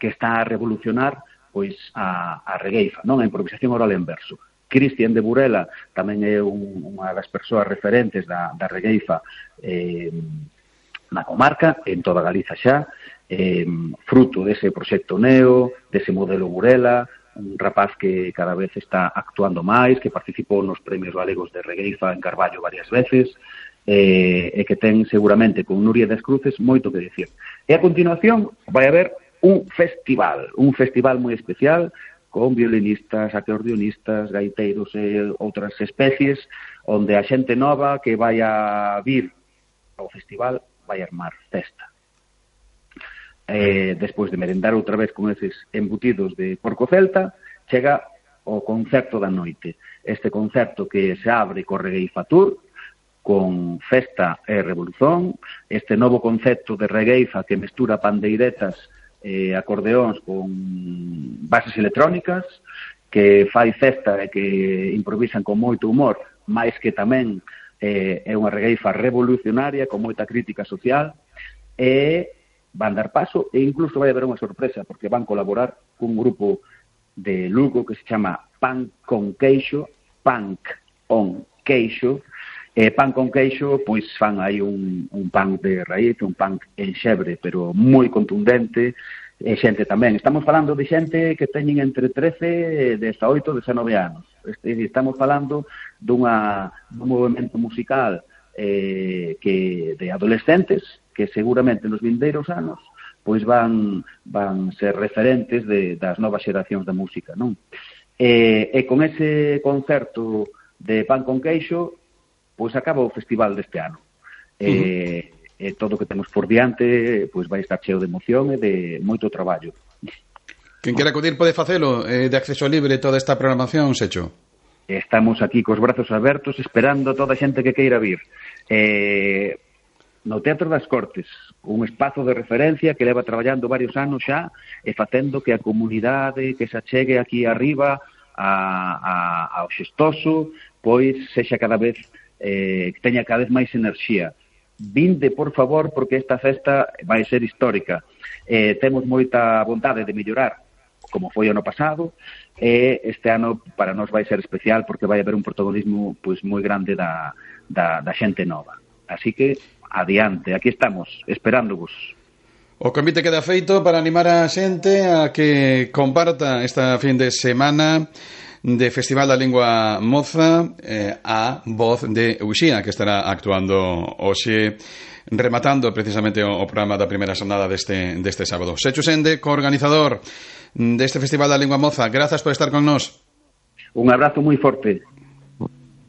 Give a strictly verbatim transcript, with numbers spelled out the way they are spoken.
que está a revolucionar pois a, a regueifa, non? A improvisación oral en verso. Cristian de Burela tamén é un, unha das persoas referentes da, da regueifa eh, na comarca, en toda Galiza xa, eh, fruto dese proxecto Neo, dese modelo Burela, un rapaz que cada vez está actuando máis, que participou nos premios galegos de regueifa en Carballo varias veces, eh, e que ten seguramente con Nuria das Cruces moito que dicir. E a continuación vai haber un festival, un festival moi especial, con violinistas, acordeonistas, gaiteiros e outras especies, onde a xente nova que vai a vir ao festival vai armar festa. Eh, despois de merendar outra vez con eses embutidos de porco celta, chega o concerto da noite. Este concerto que se abre co Regueifa Tour, con festa e revolución, este novo concepto de regueifa que mestura pandeiretas e acordeóns con bases electrónicas, que fai festa e que improvisan con moito humor, máis que tamén eh, é unha regueifa revolucionaria, con moita crítica social, e van dar paso e incluso vai haber unha sorpresa porque van colaborar cun grupo de Lugo que se chama Pan con Queixo, Punk on Queixo, e Pan con Queixo, pois fan aí un, un pan de raíz, un pan en xebre, pero moi contundente, e xente tamén. Estamos falando de xente que teñen entre trece e dezaoito, dezanove anos. Estamos falando dunha, dun movimento musical eh, que de adolescentes que seguramente nos vindeiros anos pois van van ser referentes de, das novas xeracións da música, non? E, e con ese concerto de Pan con Queixo pois acaba o festival deste ano. E, uh-huh. e todo o que temos por diante pois vai estar cheo de emoción e de moito traballo. Quen quera acudir pode facelo, eh, de acceso libre toda esta programación, Secho? Estamos aquí cos brazos abertos esperando a toda a xente que queira vir. Eh... no Teatro das Cortes, un espazo de referencia que leva traballando varios anos xa e facendo que a comunidade que se achegue aquí arriba a, a, ao Xestoso pois sexa cada vez eh, que teña cada vez máis enerxía. Vinde, por favor, porque esta festa vai ser histórica. Eh, temos moita vontade de mellorar como foi o ano pasado, e este ano para nós vai ser especial porque vai haber un protagonismo pois moi grande da, da, da xente nova. Así que adiante, aquí estamos, esperándovos. O convite queda feito para animar a xente a que comparta esta fin de semana de Festival da Lingua Moza eh, a voz de Uxía, que estará actuando hoxe, rematando precisamente o, o programa da primeira xornada deste, deste sábado. Secho Sende, coorganizador deste Festival da Lingua Moza, grazas por estar con nós. Un abrazo moi forte.